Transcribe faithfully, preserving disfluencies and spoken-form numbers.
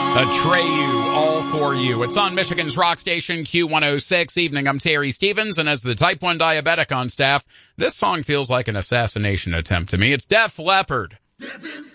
Atreyu, All For You. It's on Michigan's rock station, Q one oh six. Evening, I'm Terry Stevens, and as the type one diabetic on staff, this song feels like an assassination attempt to me. It's Def Leppard.